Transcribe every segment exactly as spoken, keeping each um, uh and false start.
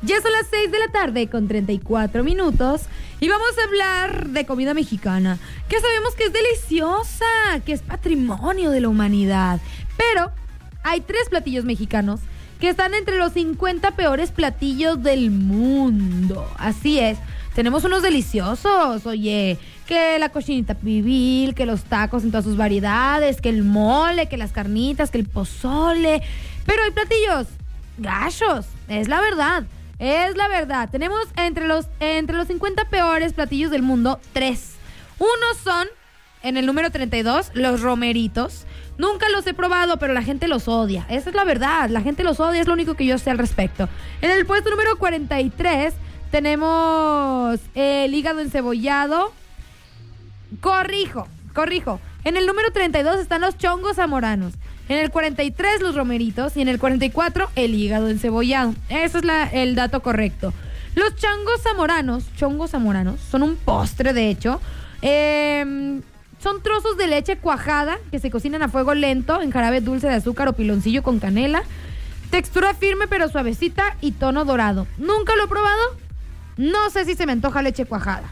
Ya son las seis de la tarde con treinta y cuatro minutos y vamos a hablar de comida mexicana, que sabemos que es deliciosa, que es patrimonio de la humanidad. Pero hay tres platillos mexicanos que están entre los cincuenta peores platillos del mundo. Así es, tenemos unos deliciosos, oye, que la cochinita pibil, que los tacos en todas sus variedades, que el mole, que las carnitas, que el pozole. Pero hay platillos gachos, es la verdad. Es la verdad. Tenemos entre los, entre los cincuenta peores platillos del mundo, tres. Unos son, en el número treinta y dos, los romeritos. Nunca los he probado, pero la gente los odia. Esa es la verdad. La gente los odia, es lo único que yo sé al respecto. En el puesto número cuarenta y tres tenemos el hígado encebollado. Corrijo, corrijo. En el número treinta y dos están los chongos zamoranos. En el cuarenta y tres los romeritos y en el cuarenta y cuatro el hígado encebollado. Ese es la, el dato correcto. Los chongos zamoranos, chongos zamoranos, son un postre de hecho. Eh, son trozos de leche cuajada que se cocinan a fuego lento en jarabe dulce de azúcar o piloncillo con canela. Textura firme pero suavecita y tono dorado. ¿Nunca lo he probado? No sé si se me antoja leche cuajada.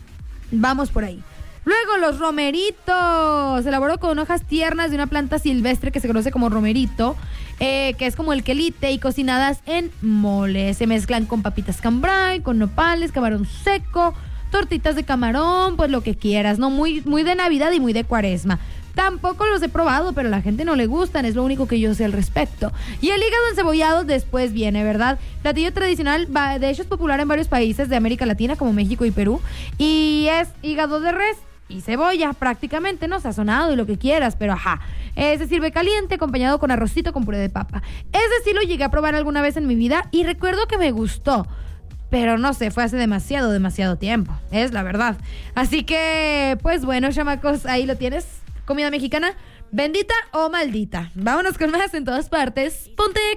Vamos por ahí. Luego, los romeritos. Se elaboró con hojas tiernas de una planta silvestre que se conoce como romerito, eh, que es como el quelite, y cocinadas en mole. Se mezclan con papitas cambray, con nopales, camarón seco, tortitas de camarón, pues lo que quieras, ¿no? Muy, muy de Navidad y muy de Cuaresma. Tampoco los he probado, pero a la gente no le gustan, es lo único que yo sé al respecto. Y el hígado encebollado después viene, ¿verdad? Platillo tradicional, de hecho es popular en varios países de América Latina, como México y Perú, y es hígado de res y cebolla, prácticamente, ¿no? Sazonado y lo que quieras, pero ajá. Eh, se sirve caliente, acompañado con arrocito con puré de papa. Ese sí lo llegué a probar alguna vez en mi vida y recuerdo que me gustó. Pero no sé, fue hace demasiado, demasiado tiempo. Es la verdad. Así que, pues bueno, chamacos, ahí lo tienes. Comida mexicana, bendita o maldita. Vámonos con más en todas partes. Ponte